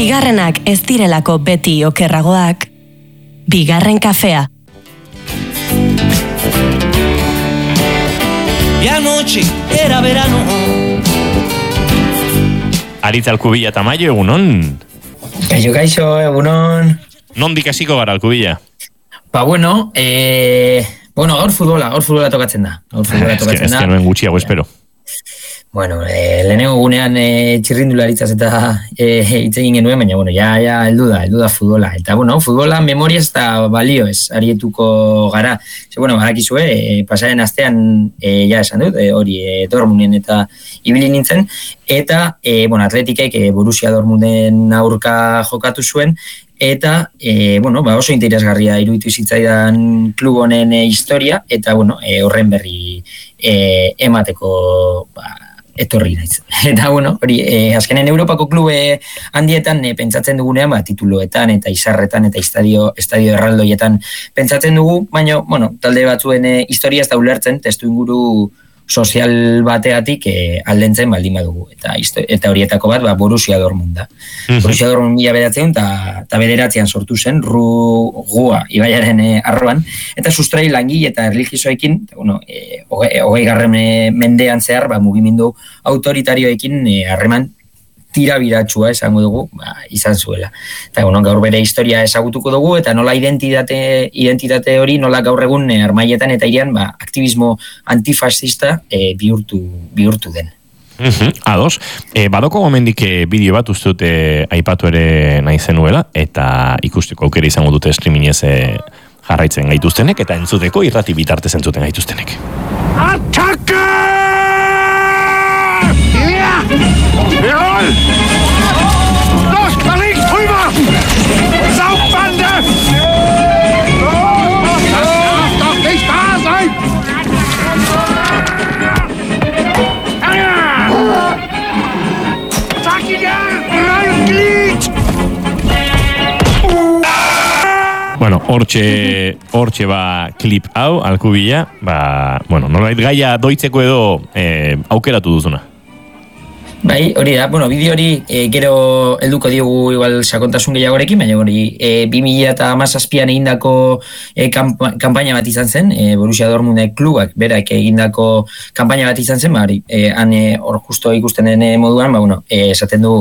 Bigarrenak ez direlako beti okerragoak. Bigarren kafea. Y anoche era verano. Aritz Alkubilla eta Maio, egunon? Kaixo, egunon. Nondik hasiko gara, Alkubilla? Bueno, gaur futbola tokatzen da. Ez que noen gutxiago, espero. Bueno, lehenengo gunean txirrindularitzaz eta hitz egin genuen, baina, ja heldu da futbola. Eta, futbola memoria ez da balio ez, arietuko gara. Badakizue, pasaren astean, ja esan dut, hori Dortmunden eta ibili nintzen, eta, Atletikek Borussia Dortmunden aurka jokatu zuen, eta, oso interesgarria iruditu zitzaidan klub honen historia, eta, horren berri emateko, etorri naiz. Eta, hori, azkenen Europako klube handietan pentsatzen dugunean, tituloetan eta izarretan eta estadio erraldoietan pentsatzen dugu, baina, talde batzuen historia ez da ulertzen, testu inguru sozial bateatik aldentzen baldin badugu. Eta horietako bat, Borussia Dortmund da. Borussia Dortmund 1909 sortu zen, Rugua ibaiaren arroan, eta sustrai langile eta erlijizoekin, 20. mendean zehar, mugimendu autoritarioekin harreman tirabiratsua esango dugu, izan zuela. Eta gaur bere historia ezagutuko dugu, eta nola identitate hori, nola gaur egun armaietan eta irian, aktivismo antifascista bihurtu den. Ados. Badoko gomendik bideo bat uste dute aipatu ere nahi zenuela, eta ikusteko aukera izango dute streamingez jarraitzen gaituztenek, eta entzuteko irrati bitartez entzuten gaituztenek. Attacke! Jawohl! Los, nach links, drüber! Saugbande! Das darf doch nicht wahr sein! Sag ihn ja! Mein Glied! Bueno, hortxe klip hau, Alkubilla, nolait gaia doitzeko edo aukeratu duzuna. Bai, hori da, bideo hori gero helduko diogu igual sakontasun gehiagorekin, baina 2017an egindako kanpaina bat izan zen, Borussia Dortmund klubak berak egindako kanpaina bat izan zen, han hor justo ikusten den moduan, esaten du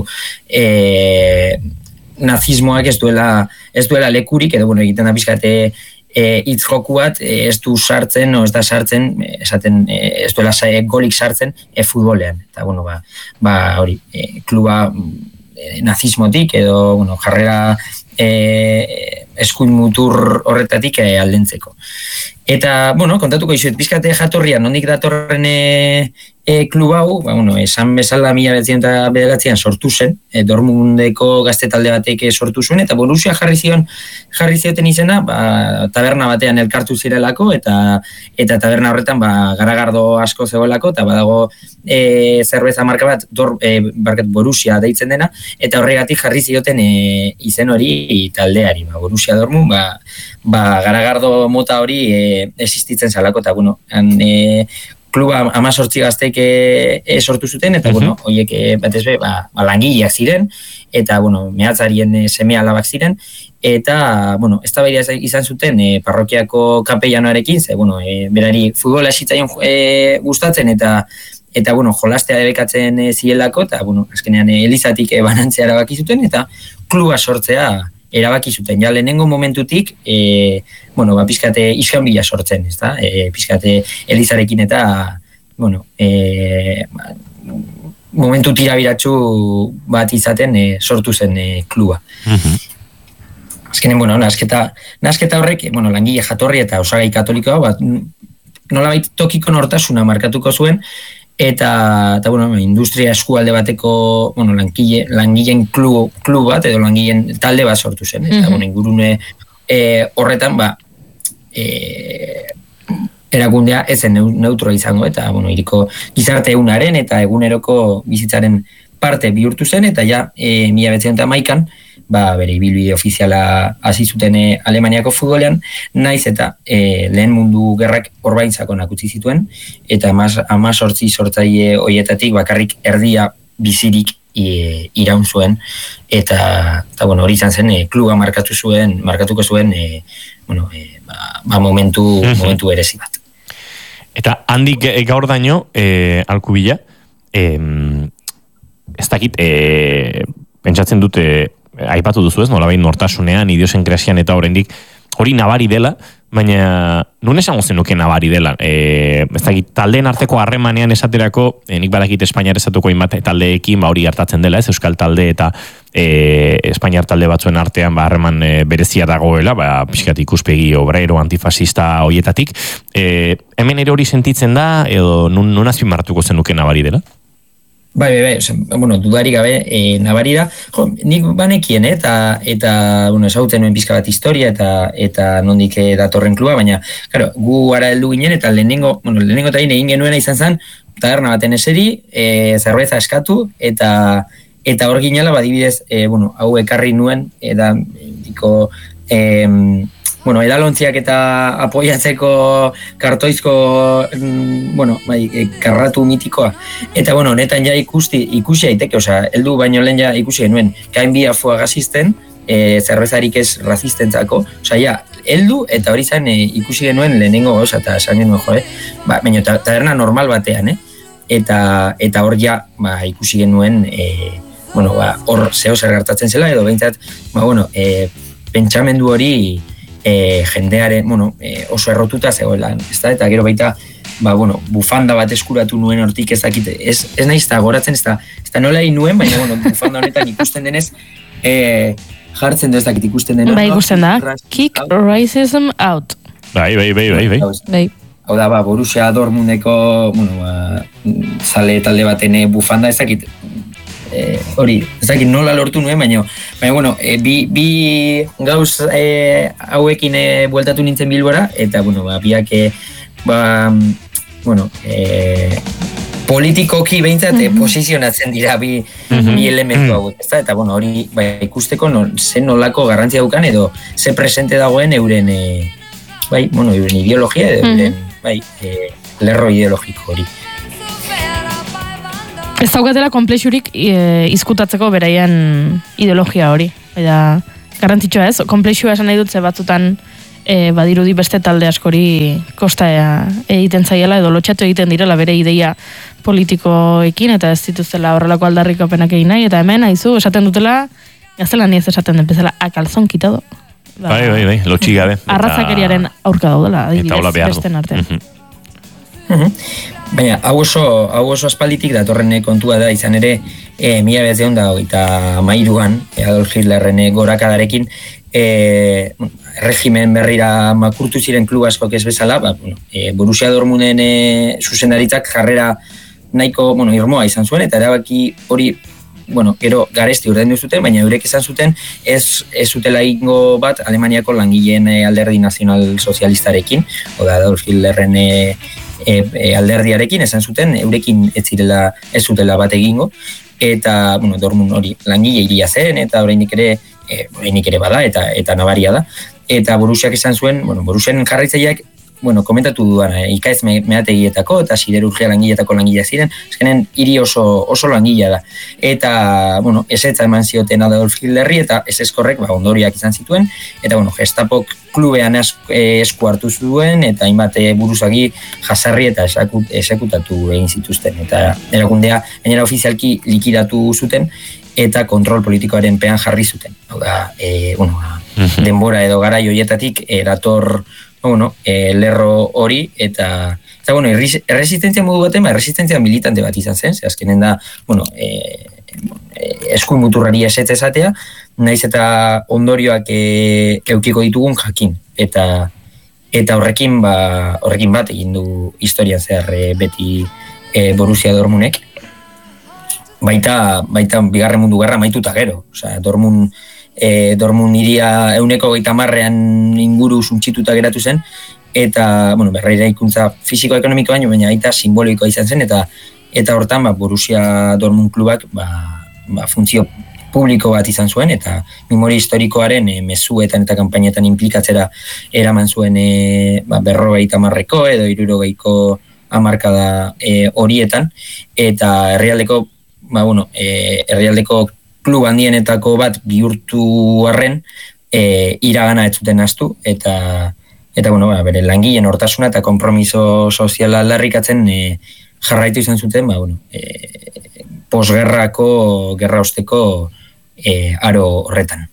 nazismoak ez duela lekurik, edo egiten da pizkate hitz joku bat, ez du sartzen, ez da sartzen, esaten, ez duela golik sartzen futbolean. Eta, hori, kluba nazismotik edo, jarrera eskuin mutur horretatik aldentzeko. Eta, kontatuko izuet, pizkate jatorrian, nondik datorren klub hau, esan bezala 1909an sortu zen, Dortmundeko gazte talde batek sortu zuen, eta Borussia jarri zioten izena, taberna batean elkartu zirelako, eta taberna horretan garagardo asko zegoelako, eta badago zerbeza marka bat, Borussia deitzen dena, eta horregatik jarri zioten izen hori taldeari, Borussia Dortmund, garagardo mota hori existitzen zalako, eta kluba 18 gazteek sortu zuten, eta horiek batez be, langileak ziren, eta mehatzarien seme alabak ziren, eta eztabaida izan zuten parrokiako kapellanoarekin, berari futbola esitzaion gustatzen, eta jolastea debekatzen zielako, eta azkenean elizatik banantzea erabaki zuten, eta kluba sortzea erabaki zuten. Ja, lehenengo momentutik, pizkate iskanbila sortzen, ez da? Pizkate elizarekin eta, momentu tirabiratsu bat izaten sortu zen kluba. Azkenen, nasketa horrek, langile jatorri eta osagai katolikoa, nolabait tokiko nortasuna markatuko zuen, eta industria eskualde bateko langileen klub bat edo langileen talde bat sortu zen, eta ingurune horretan erakundea ezen neutroa izango, eta hiriko gizarte egunaren eta eguneroko bizitzaren parte bihurtu zen, eta ja 1911an bere ibilbide ofiziala hasi zuten Alemaniako futbolean, naiz eta lehen mundu gerrak orbaintzakonak utzi zituen, eta 18 sortzaile horietatik bakarrik erdia bizirik iraun zuen, eta bueno, hori izan zen, kluba markatuko zuen, momentu berezi bat. Eta handik gaur daño, Alkubila, ez dakit, pentsatzen dute, aipatu duzu ez, nolabait nortasunean, idiosenkrasian eta oraindik hori nabari dela, baina nun esango zenuke nabari dela. Ez dakit, taldeen arteko harremanean esaterako, nik badakit Espainiar esatuko inbat taldeekin, hori hartatzen dela, ez Euskal talde eta Espainiar talde batzuen artean harreman berezia dagoela, pixkat ikuspegi obrero, antifasista hoietatik. Hemen ere hori sentitzen da, edo nun azpimarratuko zenuke nabari dela? Bai, dudari gabe, nabari da, nik banekien, eta ezagutzen nuen pizka bat historia, eta nondik datorren kluba, baina, claro, gu ara heldu ginen, eta lehenengo tarin egin genuena izan zen, taberna baten eseri, zerbeza eskatu, eta hor ginela, badibidez, hau ekarri nuen, edalontziak eta apoiatzeko kartoizko karratu mitikoa. Eta honetan ja ikusi daiteke, heldu baino lehen ja ikusi genuen, kain bi afua gazizten, zerbezarik ez razistentzako, heldu eta hori zen ikusi genuen lehenengo gauza, eta esan genuen baina taberna normal batean, eta hor ja ikusi genuen, hor zeo zer gertatzen zela, edo behintzat, pentsamendu hori jendearen, oso errotuta zegoela, eta gero baita, bufanda bat eskuratu nuen hortik ezakit, ez nahiz eta goratzen, ez da nola egin nuen, baina, bufanda honetan ikusten denez, jartzen da ezakit ikusten denez. Bai, ikusten da, kick racism out. Bai. Hau da, Borussia Dortmundeko, zale talde baten bufanda ezakit, hori, ezakit nola lortu nuen, baina, bi gauz hauekin bueltatu nintzen Bilbora, eta, biak, politikoki behintzat posizionatzen dira bi elementu hauek, eta, hori, ikusteko zen nolako garrantzia daukan, edo ze presente dagoen euren, euren ideologia, edo euren, lerro ideologiko hori. Ez daukatela konplexurik izkutatzeko beraien ideologia hori. Eta garrantzitsua ez, konplexua esan nahi dut ze batzutan badirudi beste talde askori kosta egiten zaiela edo lotxatu egiten direla bere ideia politikoekin eta ez dituzela horrelako aldarrikapenak egin nahi, eta hemen haizu esaten dutela, gaztelania ez esaten den bezala, akalzon kitado. Bai, lotxi gabe. Arrazakeriaren aurka daudela, adibidez, besten artean. Baina, hau oso aspalditik datorren kontua da, izan ere, 1923an, Adolf Hitlerren gorakadarekin, regimen berrira makurtu ziren klub askok ez bezala, Borussia Dortmunden zuzendaritzak jarrera nahiko irmoa izan zuen, eta erabaki hori, gero garesti urdendu zuten, baina eurek esan zuten ez zutela egingo bat Alemaniako langileen alderdi nazional sozialistarekin, Adolf Hitlerren alderdiarekin esan zuten, eurekin ez zutela bat egingo, eta, Dortmund hori langile hiria zen, eta oraindik ere bada, eta nabaria da, eta Borussiak esan zuen, Borussian jarraitzaileak, komentatu duan, ikaez meategietako eta siderurgia langileetako langileak ziren, ezkenen hiri oso langilea da. Eta, ezetza eman zioten Adolf Hitlerri, eta ez eskorrek ondoriak izan zituen, eta, Gestapok klubean esku hartu zuen, eta hainbat buruzagi jasarri eta esekutatu egin zituzten. Eta erakundea, gainera ofizialki likidatu zuten, eta kontrol politikoaren pean jarri zuten. Hau da, denbora edo garai horietatik dator lerro hori, eta erresistentzia modu baten, erresistentzia militante bat izan zen, azkenen da, eskuin muturrari esetz esatea, naiz eta ondorioak eukiko ditugun jakin, eta horrekin bat egin du historian zehar beti Borussia Dortmundek, baita bigarren mundu gerra maituta gero, Dortmund iria 130 inguru suntxituta geratu zen, eta, berreira ikuntza fisiko-ekonomiko baina baita simbolikoa izan zen, eta hortan, Borussia Dortmund klubak, funtzio publiko bat izan zuen, eta memoria historikoaren mezuetan eta kanpainetan implikatzera eraman zuen 50ko edo 60ko hamarkada horietan, eta herrialdeko herrialdeko klub handienetako bat bihurtu arren, iragana ez zuten astu, eta bere langileen hortasuna eta konpromiso soziala aldarrikatzen jarraitu izan zuten, posgerrako, gerra osteko aro horretan.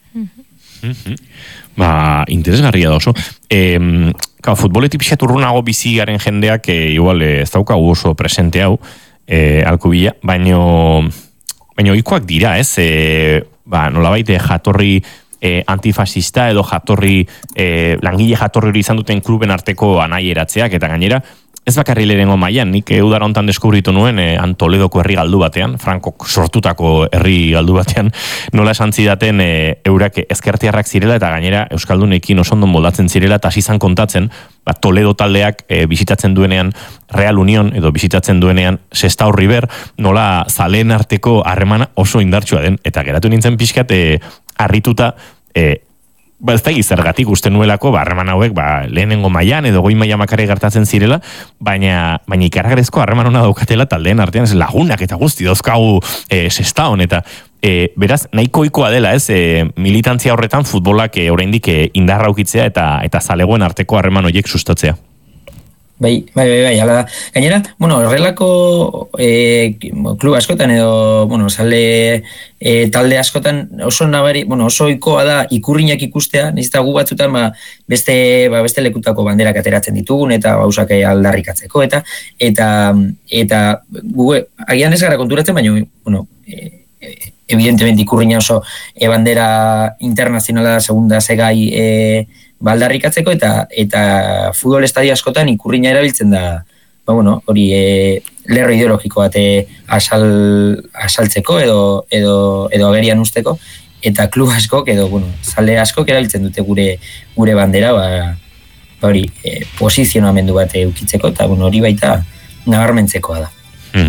Interesgarria da oso. Futboletik pixat urrunago bizi garen jendeak, igual ez daukagu oso presente hau, Alkubilla, baino ikoak dira, ez? Nolabait jatorri antifascista edo jatorri langile jatorri hori izan duten kluben arteko anaieratzeak, eta gainera ez bakarri lehenengo mailan, nik udara hontan deskubritu nuen Toledoko herri galdu batean, Frankok sortutako herri galdu batean, nola esan zidaten eurak ezkertiarrak zirela eta gainera Euskaldunekin oso ondo moldatzen zirela eta hasi izan kontatzen, Toledo taldeak bisitatzen duenean Real Union edo bisitatzen duenean Sestao River, nola zaleen arteko harremana oso indartsua den, eta geratu nintzen pixkat harrituta ez da zergatik uste nuelako, harreman hauek lehenengo mailan edo goi maila makarri gertatzen zirela, baina ikaragarrizko harreman hona daukatela taldeen artean, ez lagunak eta guzti dauzkagu Sestaon, eta beraz, nahiko ikoa dela, ez, militantzia horretan futbolak oraindik indarra ukitzea eta zalegoen arteko harreman horiek sustatzea. Bai, hala da. Gainera, horrelako klub askotan edo, sale talde askotan oso nabari, oso ohikoa da ikurrinak ikustea, nahiz eta gu batzutan beste lekutako banderak ateratzen ditugun eta gauzak aldarrikatzeko eta gu agian ez gara konturatzen, baina evidentemente ikurrina oso bandera internazionala segunda segai baldarrikatzeko eta futbol estadio askotan ikurrina erabiltzen da, hori lerro ideologiko bat asaltzeko edo agerian usteko, eta klub askok edo zale askok erabiltzen dute gure bandera, hori posizionamendu bat eukitzeko, eta hori baita nabarmentzekoa da.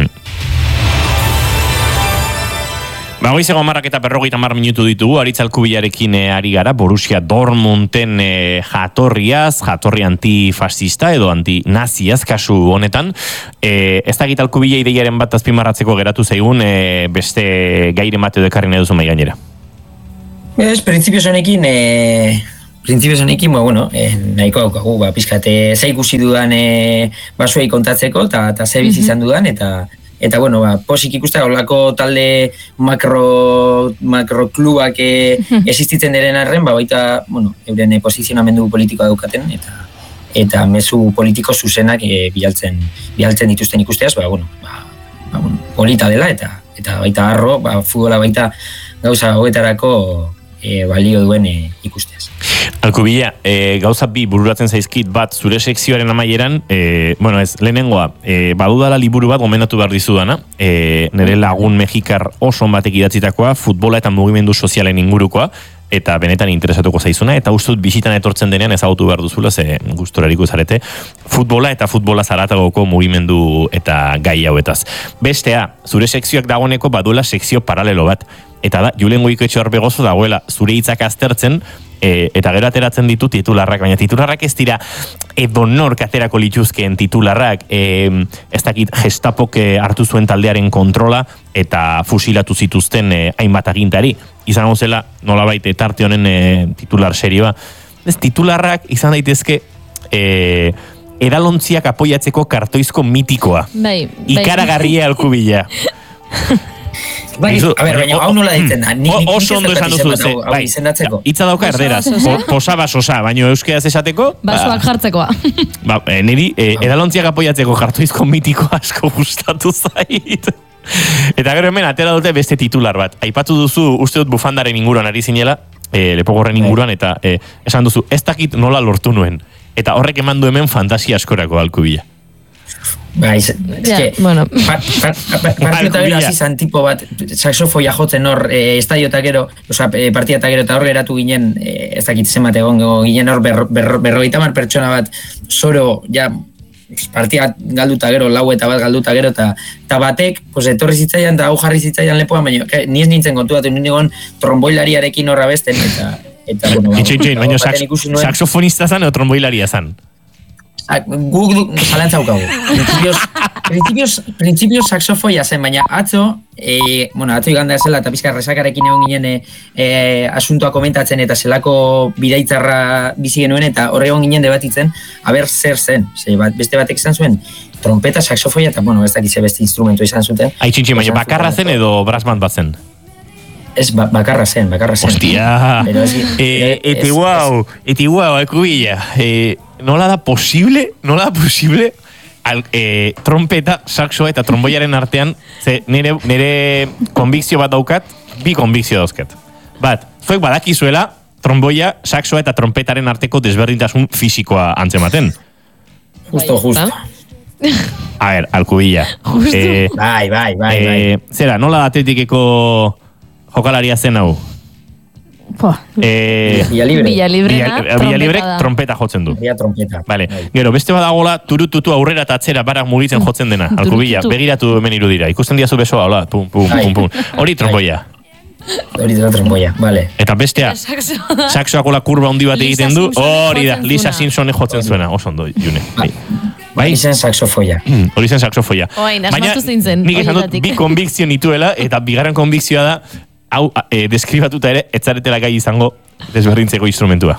Goizeko 10:50 minutu ditugu, Aritz Alkubillarekin ari gara, Borussia Dortmunden jatorri antifascista edo antinaziaz kasu honetan. Ez da gita Alkubilla ideiaren bat azpimarratzeko geratu zaigun, beste gaire mate edo ekarri nahi duzu mai gainera. Ez, printzipioz honekin, nahiko daukagu, pizkate ze ikusi dudan basuei kontatzeko, eta ze bizi izan dudan, eta posik ikustea olako talde makroklubak existitzen diren arren, baita, euren posizionamendu politikoa daukaten, eta mezu politiko zuzenak bialtzen dituzten ikusteaz, polita dela, eta baita arro, futbola baita gauza hogetarako balio duen ikusteaz. Alkubilla, gauza bi bururatzen zaizkit bat zure sekzioaren amaieran, lehenengoa, badudala liburu bat gomendatu behar dizudana, nire lagun mexikar oso batek idatzitakoa, futbola eta mugimendu sozialen ingurukoa, eta benetan interesatuko zaizuna, eta ustut bisitan etortzen denean ezagutu behar duzula, ze gustorariko zarete, futbola eta futbola zaratagoko mugimendu eta gai hauetaz. Bestea, zure sekzioak dagoeneko baduela sekzio paralelo bat, eta da, Julen Goikoetxe Orbegozo dagoela zure hitzak aztertzen, eta gero ateratzen ditu titularrak, baina titularrak ez dira edonork aterako lituzkeen titularrak, ez dakit Gestapok hartu zuen taldearen kontrola eta fusilatu zituzten hainbat agintari. Izango zela, nolabait tarte honen titular serioa. Ez titularrak izan daitezke edalontziak apoiatzeko kartoizko mitikoa. Ikaragarria Alkubilla. Baina, hau nola ditzen da? Oso ondo esan duzu, hitza dauka erderaz, posaba sosa, baina euskeraz esateko... Basoak jartzekoa. Niri, edalontziak apoiatzeko kartoizko mitiko asko gustatu zait. Eta gero hemen, atera dute beste titular bat. Aipatu duzu, uste dut bufandaren inguruan ari zinela, lepogorren inguruan, eta esan duzu, ez dakit nola lortu nuen. Eta horrek eman du hemen fantasia askorako Alkubilla. Partiota gero azizan tipo bat, saxofoia jotzen hor, estadio eta gero, partia eta gero, eta hor geratu ginen, ez dakit zenbat egongo ginen hor, 50 pertsona bat, zoro, ja, partia galduta gero, lau eta bat galduta gero, eta batek, etorri zitzaian, eta hau jarri zitzaian lepoan, baina, ni ez nintzen kontuatu, nintzen tromboilariarekin horra besten, eta baina saxofonista zan, edo tromboilaria zan? Guk zalantza haukagu. Printzipioz saxofoia zen, baina atzo igandea zela eta pizka resakarekin egon ginen asuntoa komentatzen eta zelako bidaitzarra bizi genuen eta horre egon ginen debatitzen, aber zer zen, beste batek izan zuen, trompeta, saxofoia eta, ez dakitze beste instrumentu izan zuten. Aitxintxi, baina bakarra zen edo brass band bat zen? Ez, bakarra zen. Hostia! Eti guau, Alcubilla. Nola da posible trompeta, saxoa eta tromboiaren artean, ze nire konbikzio bat daukat, bi konbikzio dauzket. Bat, zuek badakizuela, tromboia, saxoa eta trompetaren arteko desberdintasun fisikoa antzematen. Justo. A ver, Alcubilla. Bai. Zera, nola da atletikeko jokalaria zen hau? Villalibre, trompeta jotzen du. Trompeta. Vale. Gero, beste badagola, turututu aurrera eta atzera barak mugitzen jotzen dena. Alcubilla, begiratu hemen irudira. Ikusten diazu besoa, hola, pum. Hori tromboia. Hori da tromboia, vale. Eta bestea, saxoakola kurba handi bat egiten du, hori da, Lisa Simpsonek jotzen zuena. Oso ondo, June. Hori zen saxofoia. Baina, nik esan dut, bi konbikzio nituela, eta bigarren konbikzioa da, hau, deskribatuta ere, etzaretela gai izango desberdintzeko instrumentua.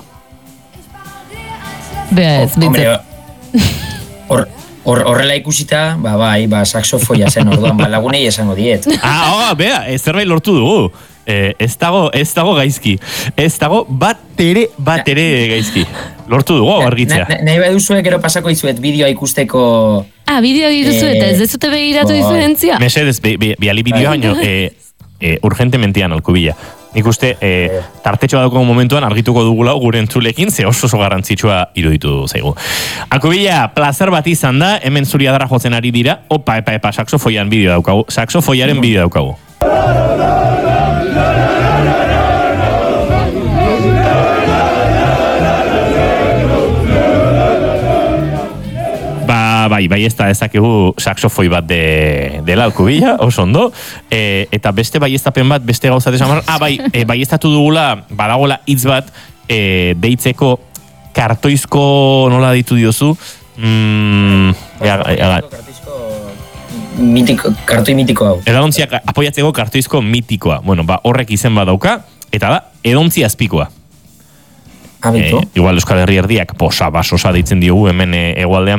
Horrela ikusita, saxofoia zen orduan, lagunei esango diet. Zerbait lortu dugu. Ez dago gaizki. Ez dago bat ere gaizki. Lortu dugu, argitzea. Nahi baduzue, gero pasako izuet bideoa ikusteko... Bideoa ikustu eta ez dezute begiratu diferentzia? Mesedez, biali bideoa, baino, urgentementian, Alcubilla. Nik uste, tartetxoa dauko momentuan argituko dugula gure entzulekin, ze oso garrantzitsua iruditu zaigu. Alcubilla, plazer bat izan da, hemen zuri adarra jotzen ari dira, epa, saxofoiaren bideo daukagu. Saxofoiaren bideo daukagu. Bai, ez da ezakegu saxofoi bat dela Alcubilla, oso ondo. Eta beste baiestapen bat, beste gauzat esan baiestatu dugula, badagola hitz bat, deitzeko kartoizko, nola ditu diozu? Kartoi mitiko hau. Edontziak apoiatzeko kartoizko mitikoa. Horrek izen bat dauka, eta da, edontzi azpikoa. Igual Euskal Herri erdiak posa basosa deitzen diogu hemen egualdean